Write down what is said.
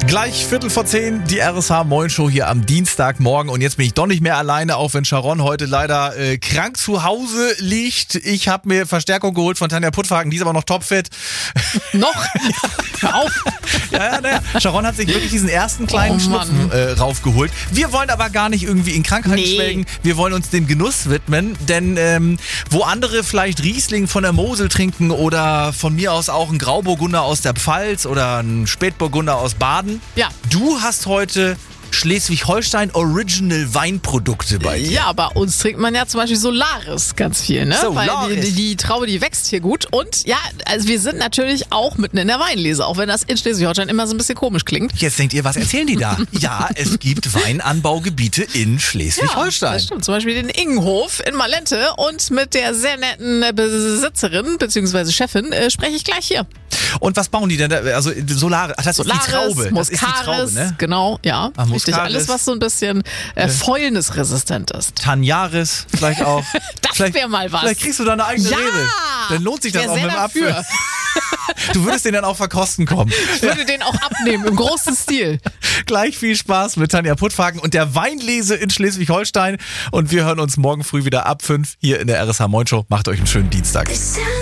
Gleich 9:15, die RSH Moin Show hier am Dienstagmorgen. Und jetzt bin ich doch nicht mehr alleine, auch wenn Sharon heute leider krank zu Hause liegt. Ich habe mir Verstärkung geholt von Tanja Puttwagen, die ist aber noch topfit. Noch? Hör auf. Ja. Sharon hat sich wirklich diesen ersten kleinen Schnupfen raufgeholt. Wir wollen aber gar nicht irgendwie in Krankheiten schwelgen. Wir wollen uns dem Genuss widmen. Denn wo andere vielleicht Riesling von der Mosel trinken oder von mir aus auch ein Grauburgunder aus der Pfalz oder ein Spätburgunder aus Baden. Ja. Du hast heute Schleswig-Holstein Original Weinprodukte bei dir. Ja, bei uns trinkt man ja zum Beispiel Solaris ganz viel, ne? Solaris. Weil die Traube, die wächst hier gut. Und ja, also wir sind natürlich auch mitten in der Weinlese, auch wenn das in Schleswig-Holstein immer so ein bisschen komisch klingt. Jetzt denkt ihr, was erzählen die da? Ja, es gibt Weinanbaugebiete in Schleswig-Holstein. Ja, das stimmt. Zum Beispiel den Ingenhof in Malente. Und mit der sehr netten Besitzerin bzw. Chefin spreche ich gleich hier. Und was bauen die denn da? Also Solaris, ach, das Solaris, ist die Traube. Das ist die Muscaris, Traube, ne? Genau, ja. Ah, Richtig, Muscaris. alles, was so ein bisschen fäulnisresistent ist. Tanjaris vielleicht auch. Das wäre mal was. Vielleicht kriegst du da eine eigene Ja! Rebe. Dann lohnt sich das Ich auch wär mit dem sehr Apfel. dafür. Du würdest den dann auch verkosten kommen. Ich würde den auch abnehmen, im großen Stil. Gleich viel Spaß mit Tanja Puttwagen und der Weinlese in Schleswig-Holstein. Und wir hören uns morgen früh wieder ab 5 hier in der RSH Moin Show. Macht euch einen schönen Dienstag.